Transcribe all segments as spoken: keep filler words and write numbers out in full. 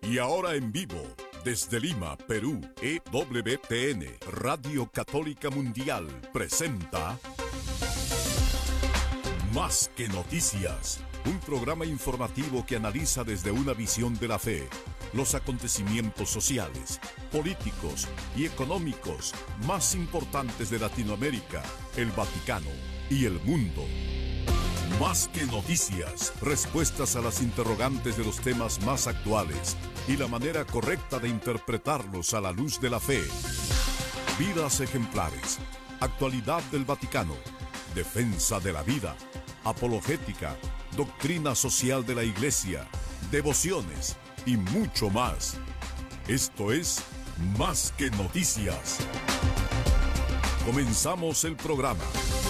Y ahora en vivo, desde Lima, Perú, E W T N, Radio Católica Mundial, presenta Más que Noticias, un programa informativo que analiza desde una visión de la fe los acontecimientos sociales, políticos y económicos más importantes de Latinoamérica, el Vaticano y el mundo. Más que noticias, respuestas a las interrogantes de los temas más actuales y la manera correcta de interpretarlos a la luz de la fe. Vidas ejemplares, actualidad del Vaticano, defensa de la vida, apologética, doctrina social de la Iglesia, devociones y mucho más. Esto es Más que Noticias. Comenzamos el programa.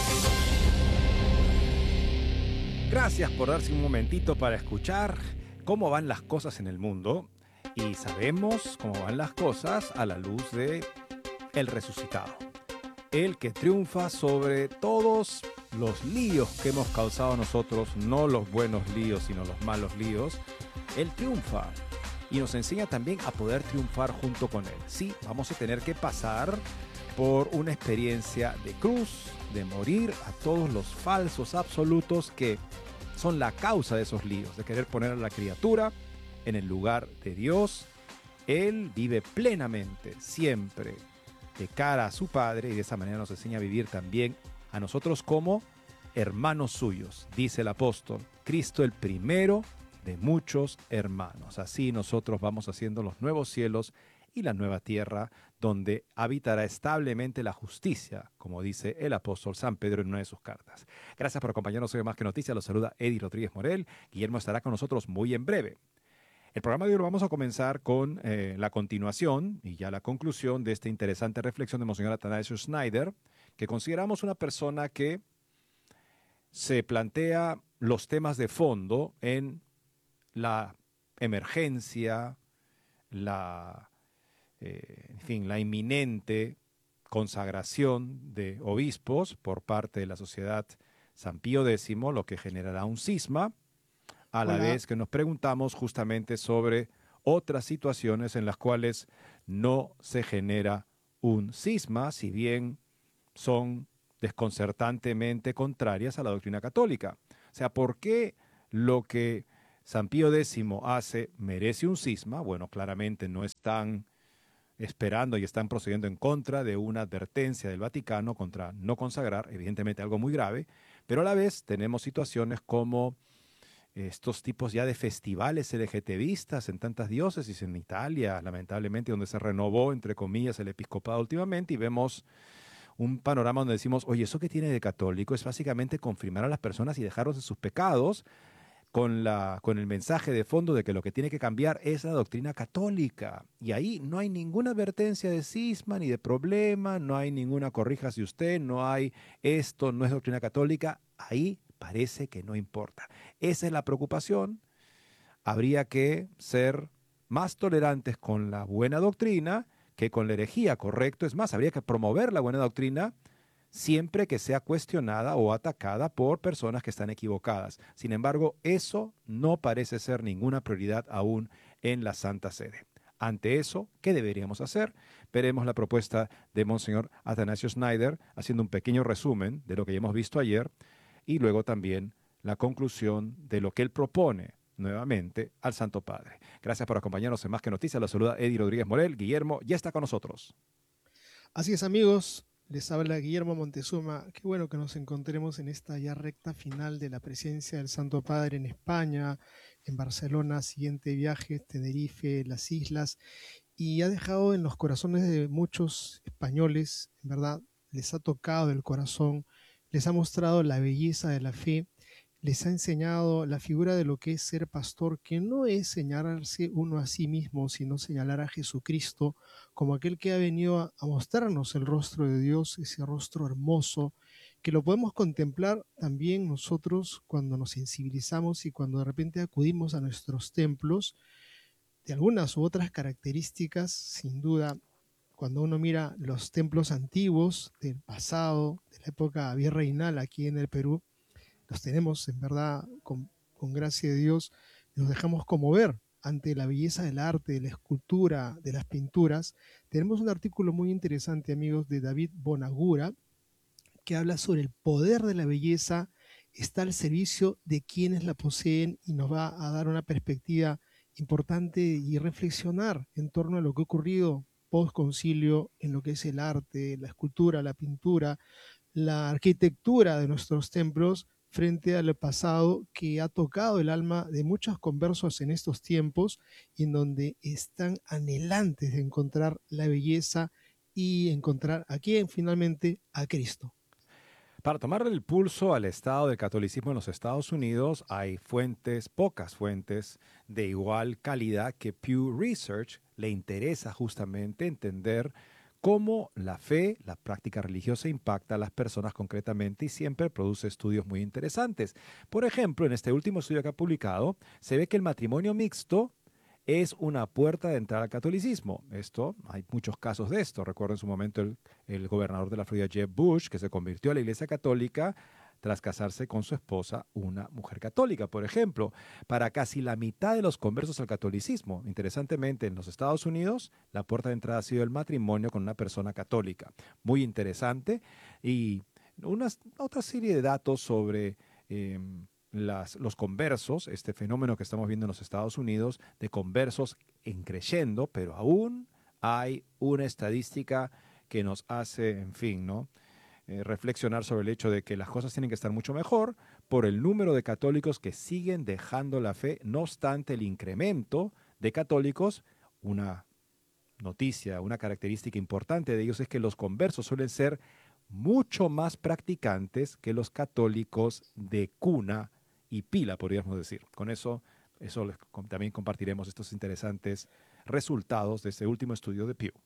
Gracias por darse un momentito para escuchar cómo van las cosas en el mundo. Y sabemos cómo van las cosas a la luz de el resucitado. El que triunfa sobre todos los líos que hemos causado nosotros, no los buenos líos, sino los malos líos. Él triunfa y nos enseña también a poder triunfar junto con Él. Sí, vamos a tener que pasar por una experiencia de cruz, de morir a todos los falsos absolutos que son la causa de esos líos, de querer poner a la criatura en el lugar de Dios. Él vive plenamente, siempre, de cara a su Padre, y de esa manera nos enseña a vivir también a nosotros como hermanos suyos, dice el apóstol, Cristo el primero de muchos hermanos. Así nosotros vamos haciendo los nuevos cielos y la nueva tierra, donde habitará establemente la justicia, como dice el apóstol San Pedro en una de sus cartas. Gracias por acompañarnos hoy en Más que Noticias. Los saluda Eddie Rodríguez Morel. Guillermo estará con nosotros muy en breve. El programa de hoy lo vamos a comenzar con eh, la continuación y ya la conclusión de esta interesante reflexión de Monseñor Athanasio Schneider, que consideramos una persona que se plantea los temas de fondo en la emergencia, la, eh, en fin, la inminente consagración de obispos por parte de la Sociedad San Pío X, lo que generará un cisma, a la Hola. vez que nos preguntamos justamente sobre otras situaciones en las cuales no se genera un cisma, si bien son desconcertantemente contrarias a la doctrina católica. O sea, ¿por qué lo que San Pío X hace merece un cisma? Bueno, claramente no están esperando y están procediendo en contra de una advertencia del Vaticano contra no consagrar, evidentemente algo muy grave, pero a la vez tenemos situaciones como estos tipos ya de festivales LGTBistas en tantas diócesis, en Italia, lamentablemente, donde se renovó, entre comillas, el episcopado últimamente, y vemos un panorama donde decimos, oye, ¿eso qué tiene de católico? Es básicamente confirmar a las personas y dejarlos de sus pecados, con, la, con el mensaje de fondo de que lo que tiene que cambiar es la doctrina católica. Y ahí no hay ninguna advertencia de cisma ni de problema, no hay ninguna corríjase usted, no hay esto, no es doctrina católica. Ahí parece que no importa. Esa es la preocupación. Habría que ser más tolerantes con la buena doctrina que con la herejía, correcto. Es más, habría que promover la buena doctrina siempre que sea cuestionada o atacada por personas que están equivocadas. Sin embargo, eso no parece ser ninguna prioridad aún en la Santa Sede. Ante eso, ¿qué deberíamos hacer? Veremos la propuesta de Monseñor Athanasio Schneider, haciendo un pequeño resumen de lo que ya hemos visto ayer, y luego también la conclusión de lo que él propone nuevamente al Santo Padre. Gracias por acompañarnos en Más que Noticias. Los saluda Eddie Rodríguez Morel. Guillermo ya está con nosotros. Así es, amigos. Les habla Guillermo Montezuma. Qué bueno que nos encontremos en esta ya recta final de la presencia del Santo Padre en España, en Barcelona, siguiente viaje, Tenerife, las islas, y ha dejado en los corazones de muchos españoles, en verdad, les ha tocado el corazón, les ha mostrado la belleza de la fe, les ha enseñado la figura de lo que es ser pastor, que no es señalarse uno a sí mismo, sino señalar a Jesucristo como aquel que ha venido a, a mostrarnos el rostro de Dios, ese rostro hermoso, que lo podemos contemplar también nosotros cuando nos sensibilizamos y cuando de repente acudimos a nuestros templos, de algunas u otras características, sin duda. Cuando uno mira los templos antiguos del pasado, de la época virreinal aquí en el Perú, los tenemos en verdad con, con gracia de Dios, nos dejamos conmover ante la belleza del arte, de la escultura, de las pinturas, tenemos un artículo muy interesante, amigos, de David Bonagura, que habla sobre el poder de la belleza, está al servicio de quienes la poseen y nos va a dar una perspectiva importante y reflexionar en torno a lo que ha ocurrido post-concilio en lo que es el arte, la escultura, la pintura, la arquitectura de nuestros templos frente al pasado que ha tocado el alma de muchos conversos en estos tiempos y en donde están anhelantes de encontrar la belleza y encontrar a quién finalmente, a Cristo. Para tomarle el pulso al estado del catolicismo en los Estados Unidos hay fuentes, pocas fuentes de igual calidad que Pew Research. Le interesa justamente entender cómo la fe, la práctica religiosa impacta a las personas concretamente y siempre produce estudios muy interesantes. Por ejemplo, en este último estudio que ha publicado, se ve que el matrimonio mixto es una puerta de entrada al catolicismo. Esto, hay muchos casos de esto. Recuerdo en su momento el, el gobernador de la Florida, Jeb Bush, que se convirtió a la Iglesia Católica tras casarse con su esposa, una mujer católica, por ejemplo. Para casi la mitad de los conversos al catolicismo, interesantemente, en los Estados Unidos, la puerta de entrada ha sido el matrimonio con una persona católica. Muy interesante. Y una, otra serie de datos sobre Eh, Las, los conversos, este fenómeno que estamos viendo en los Estados Unidos, de conversos en creyendo, pero aún hay una estadística que nos hace, en fin, ¿no? Eh, reflexionar sobre el hecho de que las cosas tienen que estar mucho mejor por el número de católicos que siguen dejando la fe. No obstante, el incremento de católicos, una noticia, una característica importante de ellos es que los conversos suelen ser mucho más practicantes que los católicos de cuna y pila, podríamos decir. Con eso, eso les, con, también compartiremos estos interesantes resultados de este último estudio de Pew.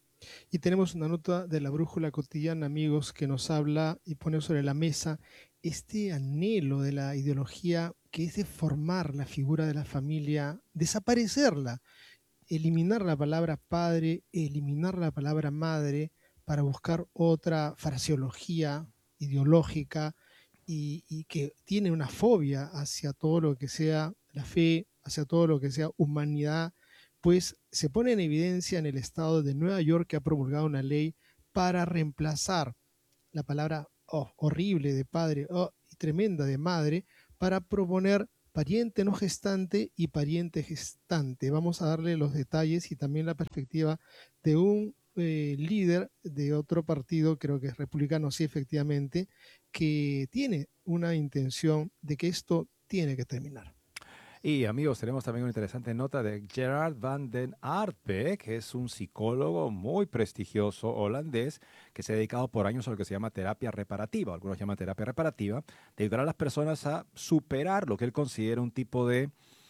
Y tenemos una nota de la Brújula Cotidiana, amigos, que nos habla y pone sobre la mesa este anhelo de la ideología que es de formar la figura de la familia, desaparecerla, eliminar la palabra padre, eliminar la palabra madre para buscar otra fraseología ideológica y, y que tiene una fobia hacia todo lo que sea la fe, hacia todo lo que sea humanidad, pues se pone en evidencia en el estado de Nueva York, que ha promulgado una ley para reemplazar la palabra oh, horrible de padre oh, y tremenda de madre para proponer pariente no gestante y pariente gestante. Vamos a darle los detalles y también la perspectiva de un eh, líder de otro partido, creo que es republicano, sí, efectivamente, que tiene una intención de que esto tiene que terminar. Y amigos, tenemos también una interesante nota de Gerard van den Aarde, que es un psicólogo muy prestigioso holandés que se ha dedicado por años a lo que se llama terapia reparativa, algunos llaman terapia reparativa, de ayudar a las personas a superar lo que él considera un tipo de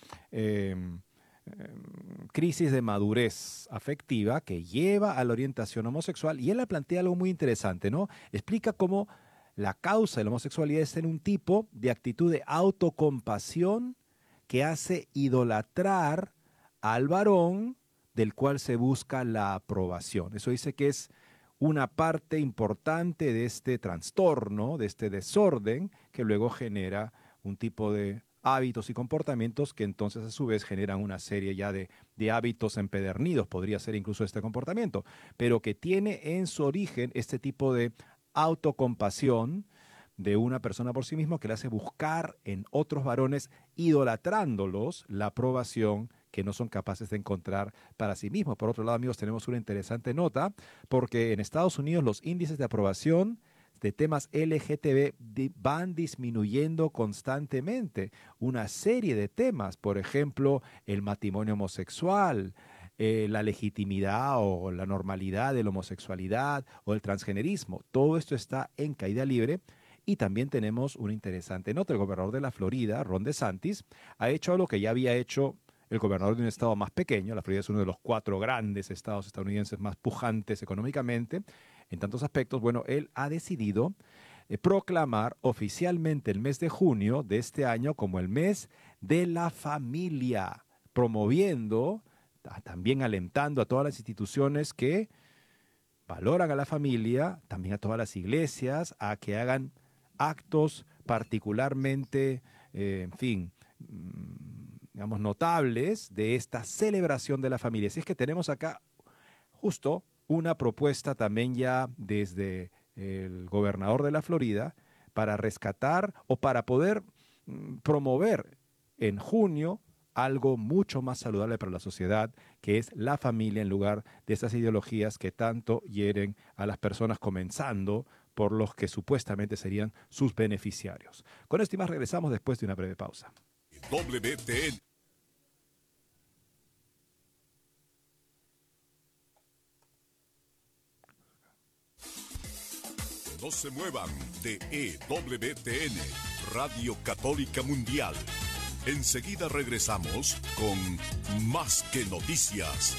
eh, eh, crisis de madurez afectiva que lleva a la orientación homosexual. Y él le plantea algo muy interesante, ¿no? Explica cómo la causa de la homosexualidad es en un tipo de actitud de autocompasión que hace idolatrar al varón del cual se busca la aprobación. Eso dice que es una parte importante de este trastorno, de este desorden, que luego genera un tipo de hábitos y comportamientos que entonces a su vez generan una serie ya de, de hábitos empedernidos, podría ser incluso este comportamiento, pero que tiene en su origen este tipo de autocompasión de una persona por sí mismo que le hace buscar en otros varones, idolatrándolos, la aprobación que no son capaces de encontrar para sí mismos. Por otro lado, amigos, tenemos una interesante nota, porque en Estados Unidos los índices de aprobación de temas L G B T van disminuyendo constantemente. Una serie de temas, por ejemplo, el matrimonio homosexual, eh, la legitimidad o la normalidad de la homosexualidad o el transgenerismo. Todo esto está en caída libre. Y también tenemos una interesante nota. El gobernador de la Florida, Ron DeSantis, ha hecho algo que ya había hecho el gobernador de un estado más pequeño. La Florida es uno de los cuatro grandes estados estadounidenses más pujantes económicamente en tantos aspectos. Bueno, él ha decidido eh, proclamar oficialmente el mes de junio de este año como el mes de la familia, promoviendo, también alentando a todas las instituciones que valoran a la familia, también a todas las iglesias, a que hagan actos particularmente, eh, en fin, digamos, notables de esta celebración de la familia. Así es que tenemos acá justo una propuesta también ya desde el gobernador de la Florida para rescatar o para poder mm, promover en junio algo mucho más saludable para la sociedad, que es la familia en lugar de esas ideologías que tanto hieren a las personas, comenzando por los que supuestamente serían sus beneficiarios. Con esto y más regresamos después de una breve pausa. W T N. No se muevan de E W T N, Radio Católica Mundial. Enseguida regresamos con Más que Noticias.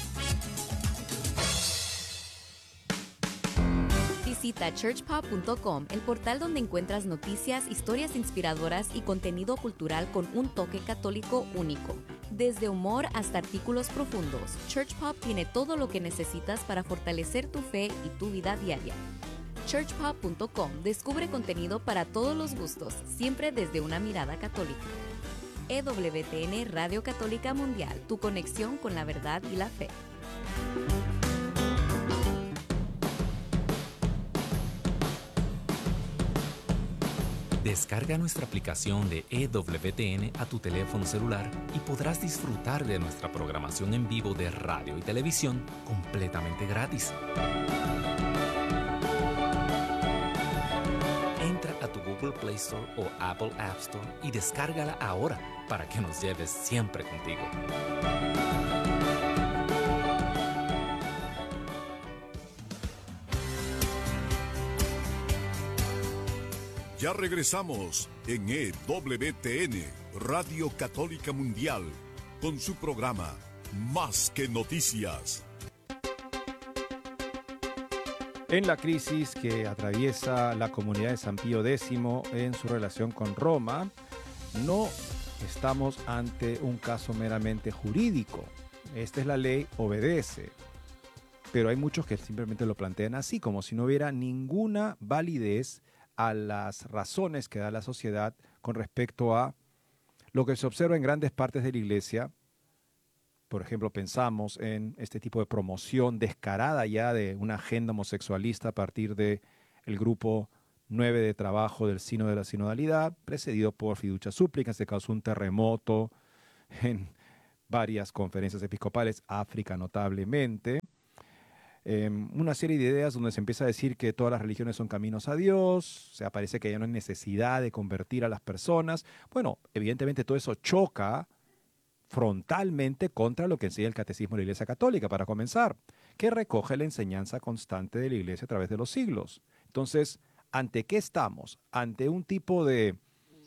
Visita church pop punto com, el portal donde encuentras noticias, historias inspiradoras y contenido cultural con un toque católico único. Desde humor hasta artículos profundos, Church Pop tiene todo lo que necesitas para fortalecer tu fe y tu vida diaria. church pop punto com descubre contenido para todos los gustos, siempre desde una mirada católica. E W T N Radio Católica Mundial, tu conexión con la verdad y la fe. Descarga nuestra aplicación de E W T N a tu teléfono celular y podrás disfrutar de nuestra programación en vivo de radio y televisión completamente gratis. Entra a tu Google Play Store o Apple App Store y descárgala ahora para que nos lleves siempre contigo. Ya regresamos en E W T N, Radio Católica Mundial, con su programa Más que Noticias. En la crisis que atraviesa la comunidad de San Pío décimo en su relación con Roma, no estamos ante un caso meramente jurídico. Esta es la ley, obedece. Pero hay muchos que simplemente lo plantean así, como si no hubiera ninguna validez a las razones que da la sociedad con respecto a lo que se observa en grandes partes de la Iglesia. Por ejemplo, pensamos en este tipo de promoción descarada ya de una agenda homosexualista a partir del grupo nueve de trabajo del Sínodo de la Sinodalidad, precedido por Fiducia Súplicas. Se causó un terremoto en varias conferencias episcopales, África notablemente. Eh, una serie de ideas donde se empieza a decir que todas las religiones son caminos a Dios, o sea, parece que ya no hay necesidad de convertir a las personas. Bueno, evidentemente todo eso choca frontalmente contra lo que enseña el Catecismo de la Iglesia Católica, para comenzar, que recoge la enseñanza constante de la Iglesia a través de los siglos. Entonces, ¿ante qué estamos? Ante un tipo de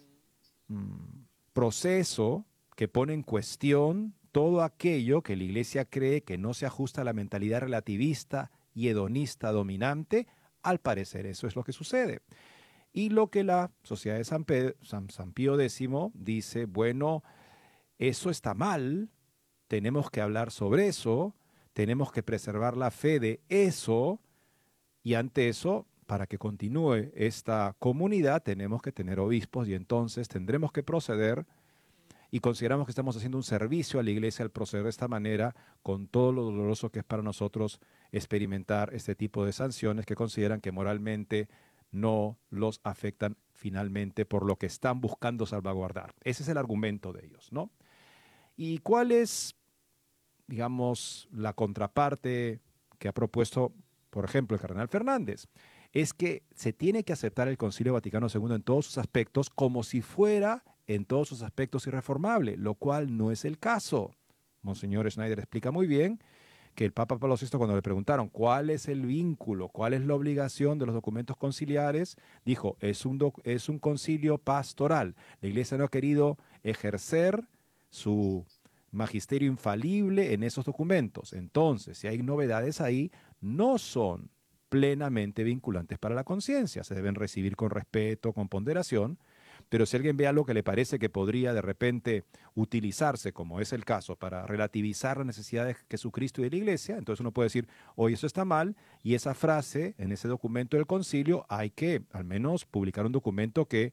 mm, proceso que pone en cuestión todo aquello que la Iglesia cree que no se ajusta a la mentalidad relativista y hedonista dominante. Al parecer eso es lo que sucede. Y lo que la Sociedad de San, Pedro, San, San Pío décimo dice, bueno, eso está mal, tenemos que hablar sobre eso, tenemos que preservar la fe de eso, y ante eso, para que continúe esta comunidad, tenemos que tener obispos, y entonces tendremos que proceder, y consideramos que estamos haciendo un servicio a la Iglesia al proceder de esta manera, con todo lo doloroso que es para nosotros experimentar este tipo de sanciones que consideran que moralmente no los afectan finalmente por lo que están buscando salvaguardar. Ese es el argumento de ellos, ¿no? ¿Y cuál es, digamos, la contraparte que ha propuesto, por ejemplo, el cardenal Fernández? Es que se tiene que aceptar el Concilio Vaticano segundo en todos sus aspectos como si fuera en todos sus aspectos irreformable, lo cual no es el caso. Monseñor Schneider explica muy bien que el Papa Pablo sexto, cuando le preguntaron cuál es el vínculo, cuál es la obligación de los documentos conciliares, dijo, es un, doc- es un concilio pastoral. La Iglesia no ha querido ejercer su magisterio infalible en esos documentos. Entonces, si hay novedades ahí, no son plenamente vinculantes para la conciencia. Se deben recibir con respeto, con ponderación, pero si alguien ve algo que le parece que podría de repente utilizarse, como es el caso, para relativizar la necesidad de Jesucristo y de la Iglesia, entonces uno puede decir, oye, eso está mal, y esa frase en ese documento del concilio hay que al menos publicar un documento que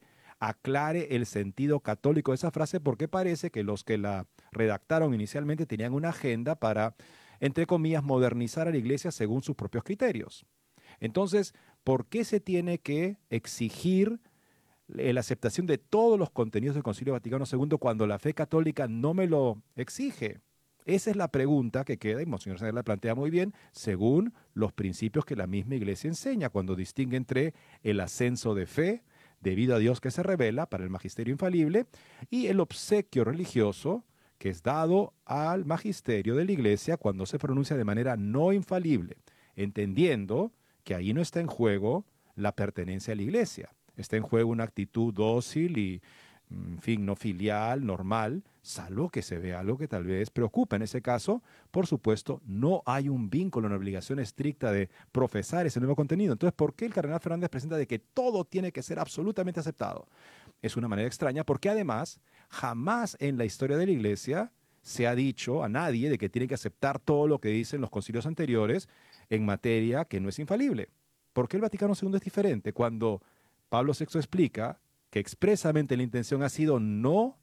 aclare el sentido católico de esa frase, porque parece que los que la redactaron inicialmente tenían una agenda para, entre comillas, modernizar a la Iglesia según sus propios criterios. Entonces, ¿por qué se tiene que exigir la aceptación de todos los contenidos del Concilio Vaticano segundo cuando la fe católica no me lo exige? Esa es la pregunta que queda, y Monseñor Snyder la plantea muy bien, según los principios que la misma Iglesia enseña, cuando distingue entre el ascenso de fe, debido a Dios que se revela para el magisterio infalible, y el obsequio religioso, que es dado al magisterio de la Iglesia cuando se pronuncia de manera no infalible, entendiendo que ahí no está en juego la pertenencia a la Iglesia. Está en juego una actitud dócil y, en fin, no filial, normal, salvo que se vea algo que tal vez preocupa. En ese caso, por supuesto, no hay un vínculo, una obligación estricta de profesar ese nuevo contenido. Entonces, ¿por qué el cardenal Fernández presenta de que todo tiene que ser absolutamente aceptado? Es una manera extraña porque además jamás en la historia de la Iglesia se ha dicho a nadie de que tiene que aceptar todo lo que dicen los concilios anteriores en materia que no es infalible. ¿Por qué el Vaticano segundo es diferente? Cuando Pablo sexto explica que expresamente la intención ha sido no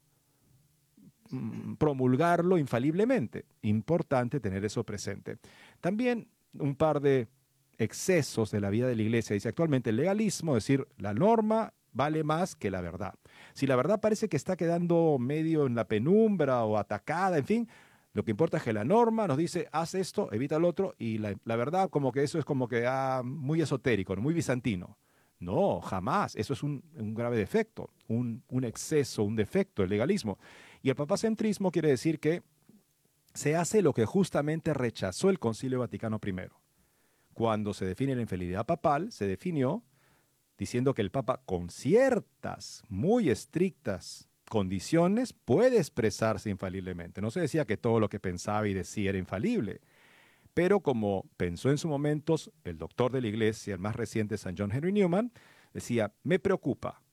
mm, promulgarlo infaliblemente. Importante tener eso presente. También un par de excesos de la vida de la Iglesia. Dice actualmente el legalismo, es decir, la norma vale más que la verdad. Si la verdad parece que está quedando medio en la penumbra o atacada, en fin, lo que importa es que la norma nos dice, haz esto, evita lo otro, y la, la verdad como que eso es como que ah, muy esotérico, muy bizantino. No, jamás. Eso es un, un grave defecto, un, un exceso, un defecto, el legalismo. Y el papacentrismo quiere decir que se hace lo que justamente rechazó el Concilio Vaticano primero. Cuando se define la infalibilidad papal, se definió diciendo que el Papa, con ciertas, muy estrictas condiciones, puede expresarse infaliblemente. No se decía que todo lo que pensaba y decía era infalible. Pero como pensó en sus momentos el doctor de la Iglesia, el más reciente, San John Henry Newman, decía, me preocupa.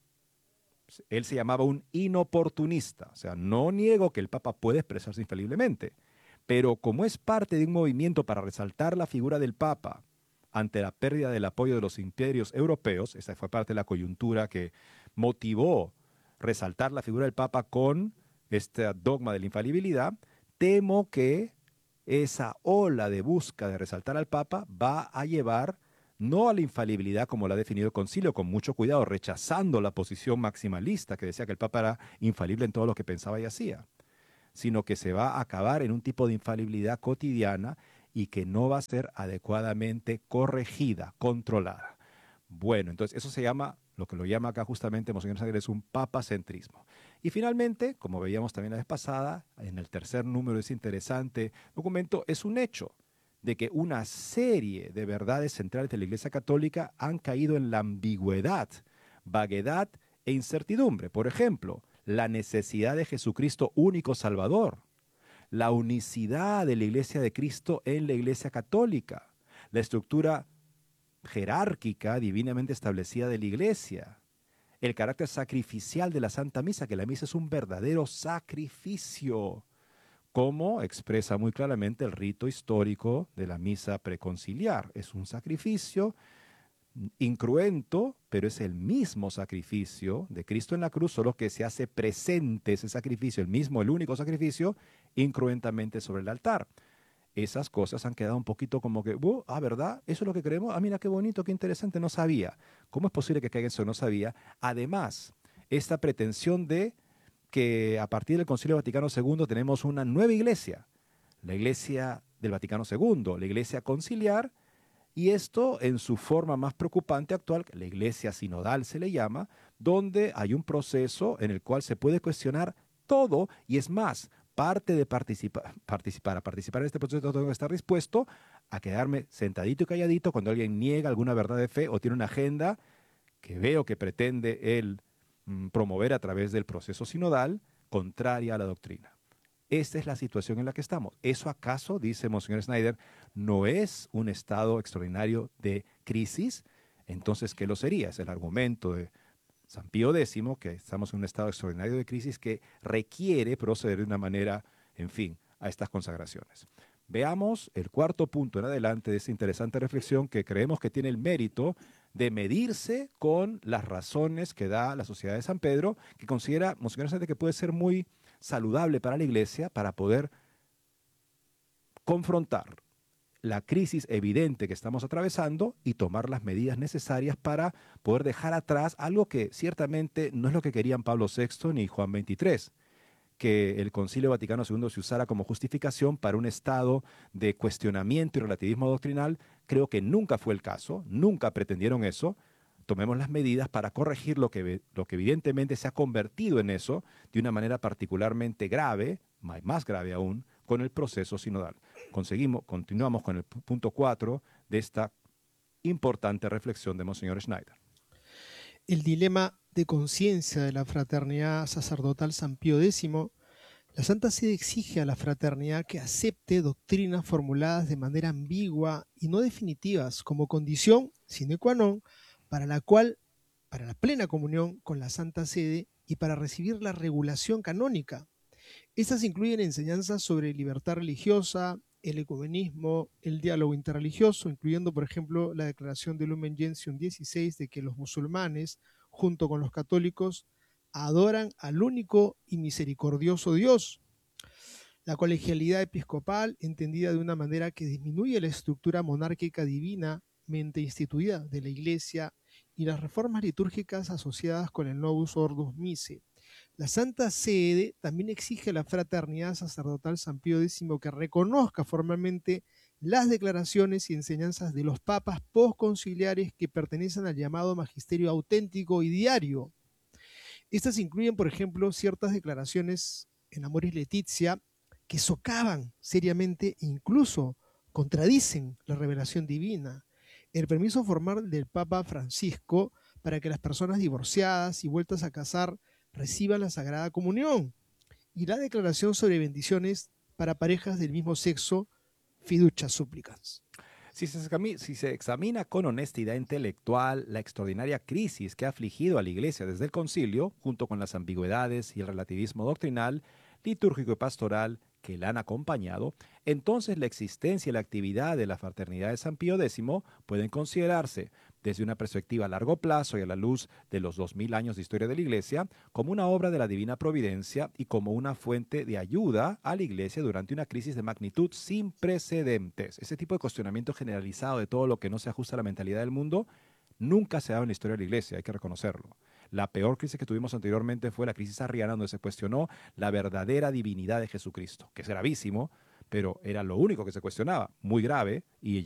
Él se llamaba un inoportunista, o sea, no niego que el Papa puede expresarse infaliblemente, pero como es parte de un movimiento para resaltar la figura del Papa ante la pérdida del apoyo de los imperios europeos, esa fue parte de la coyuntura que motivó resaltar la figura del Papa con este dogma de la infalibilidad, temo que esa ola de busca de resaltar al Papa va a llevar no a la infalibilidad como la ha definido el concilio, con mucho cuidado, rechazando la posición maximalista que decía que el Papa era infalible en todo lo que pensaba y hacía, sino que se va a acabar en un tipo de infalibilidad cotidiana y que no va a ser adecuadamente corregida, controlada. Bueno, entonces eso se llama, lo que lo llama acá justamente Monseñor Snyder, es un papacentrismo. Y finalmente, como veíamos también la vez pasada, en el tercer número de ese interesante documento, es un hecho de que una serie de verdades centrales de la Iglesia Católica han caído en la ambigüedad, vaguedad e incertidumbre. Por ejemplo, la necesidad de Jesucristo único Salvador, la unicidad de la Iglesia de Cristo en la Iglesia Católica, la estructura jerárquica divinamente establecida de la Iglesia, el carácter sacrificial de la Santa Misa, que la misa es un verdadero sacrificio, como expresa muy claramente el rito histórico de la misa preconciliar. Es un sacrificio incruento, pero es el mismo sacrificio de Cristo en la cruz, solo que se hace presente ese sacrificio, el mismo, el único sacrificio, incruentamente sobre el altar. Esas cosas han quedado un poquito como que, uh, ah, ¿verdad? ¿Eso es lo que creemos? Ah, mira, qué bonito, qué interesante, no sabía. ¿Cómo es posible que caiga eso? No sabía. Además, esta pretensión de que a partir del Concilio Vaticano segundo tenemos una nueva iglesia, la iglesia del Vaticano segundo, la iglesia conciliar, y esto en su forma más preocupante actual, la iglesia sinodal se le llama, donde hay un proceso en el cual se puede cuestionar todo, y es más, parte de participa, participar, a participar en este proceso tengo que estar dispuesto a quedarme sentadito y calladito cuando alguien niega alguna verdad de fe o tiene una agenda que veo que pretende él mm, promover a través del proceso sinodal contraria a la doctrina. Esta es la situación en la que estamos. ¿Eso acaso, dice Monseñor Snyder, no es un estado extraordinario de crisis? Entonces, ¿qué lo sería? Es el argumento de San Pío X, que estamos en un estado extraordinario de crisis que requiere proceder de una manera, en fin, a estas consagraciones. Veamos el cuarto punto en adelante de esta interesante reflexión que creemos que tiene el mérito de medirse con las razones que da la Sociedad de San Pedro, que considera, Monseñor Sánchez, que puede ser muy saludable para la Iglesia para poder confrontar la crisis evidente que estamos atravesando y tomar las medidas necesarias para poder dejar atrás algo que ciertamente no es lo que querían Pablo sexto ni Juan veintitrés, que el Concilio Vaticano segundo se usara como justificación para un estado de cuestionamiento y relativismo doctrinal. Creo que nunca fue el caso, nunca pretendieron eso. Tomemos las medidas para corregir lo que, lo que evidentemente se ha convertido en eso de una manera particularmente grave, más grave aún, con el proceso sinodal. Conseguimos, continuamos con el punto cuatro de esta importante reflexión de Monseñor Schneider. El dilema de conciencia de la fraternidad sacerdotal San Pío X, la Santa Sede exige a la fraternidad que acepte doctrinas formuladas de manera ambigua y no definitivas como condición sine qua non para la cual, para la plena comunión con la Santa Sede y para recibir la regulación canónica. Estas incluyen enseñanzas sobre libertad religiosa, el ecumenismo, el diálogo interreligioso, incluyendo, por ejemplo, la declaración de Lumen Gentium dieciséis de que los musulmanes, junto con los católicos, adoran al único y misericordioso Dios. La colegialidad episcopal, entendida de una manera que disminuye la estructura monárquica divinamente instituida de la Iglesia, y las reformas litúrgicas asociadas con el Novus Ordo Missae. La Santa Sede también exige a la fraternidad sacerdotal San Pío X que reconozca formalmente las declaraciones y enseñanzas de los papas postconciliares que pertenecen al llamado magisterio auténtico y diario. Estas incluyen, por ejemplo, ciertas declaraciones en Amoris Laetitia que socavan seriamente e incluso contradicen la revelación divina. El permiso formal del Papa Francisco para que las personas divorciadas y vueltas a casar reciban la Sagrada Comunión, y la declaración sobre bendiciones para parejas del mismo sexo, fiducia supplicans. Si se, si se examina con honestidad intelectual la extraordinaria crisis que ha afligido a la Iglesia desde el Concilio, junto con las ambigüedades y el relativismo doctrinal, litúrgico y pastoral que la han acompañado, entonces la existencia y la actividad de la Fraternidad de San Pío X pueden considerarse, desde una perspectiva a largo plazo y a la luz de los dos mil años de historia de la Iglesia, como una obra de la Divina Providencia y como una fuente de ayuda a la Iglesia durante una crisis de magnitud sin precedentes. Ese tipo de cuestionamiento generalizado de todo lo que no se ajusta a la mentalidad del mundo nunca se ha dado en la historia de la Iglesia, hay que reconocerlo. La peor crisis que tuvimos anteriormente fue la crisis arriana, donde se cuestionó la verdadera divinidad de Jesucristo, que es gravísimo, pero era lo único que se cuestionaba, muy grave, y